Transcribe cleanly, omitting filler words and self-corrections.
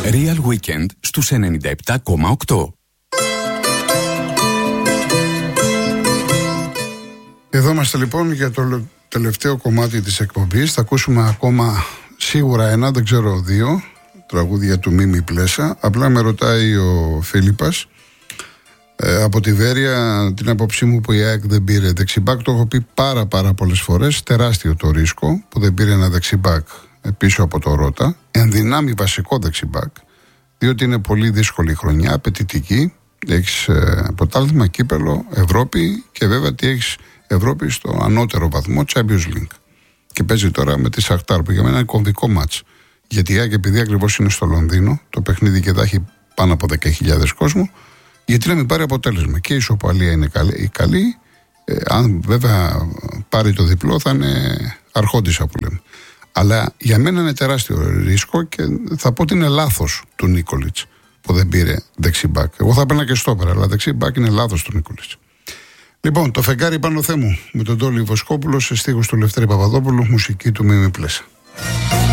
Real Weekend στους 97,8. Εδώ είμαστε λοιπόν για το τελευταίο κομμάτι της εκπομπής. Θα ακούσουμε ακόμα σίγουρα ένα, δεν ξέρω δύο τραγούδια του Μίμη Πλέσα. Απλά με ρωτάει ο Φίλιππας από τη Βέρεια την άποψή μου που η ΑΕΚ δεν πήρε δεξιμπάκ. Το έχω πει πάρα πολλές φορές. Τεράστιο το ρίσκο που δεν πήρε ένα δεξιμπάκ πίσω από το Ρώτα. Ενδυνάμει βασικό δεξιμπάκ, διότι είναι πολύ δύσκολη χρονιά, απαιτητική. Έχεις πρωτάθλημα, κύπελο, Ευρώπη και βέβαια τι έχεις Ευρώπη στο ανώτερο βαθμό, Champions League. Και παίζει τώρα με τη Σαχτάρ, που για μένα είναι κομβικό μάτς. Γιατί η ΑΕΚ, επειδή ακριβώς είναι στο Λονδίνο, το παιχνίδι και θα έχει πάνω από 10.000 κόσμο, γιατί να μην πάρει αποτέλεσμα. Και η ισοπαλία είναι καλή. Αν βέβαια πάρει το διπλό, θα είναι αρχόντισσα που λέμε. Αλλά για μένα είναι τεράστιο ρίσκο και θα πω ότι είναι λάθος του Νίκολιτς που δεν πήρε δεξιμπάκ. Εγώ θα έπαιρνα και στόπερα, αλλά δεξιμπάκ είναι λάθος του Νίκολιτς. Λοιπόν, το φεγγάρι πάνω Θέμου με τον Τόλι Βοσκόπουλο σε στίχους του Λευτέρη Παπαδόπουλου, μουσική του Μίμη Πλέσα.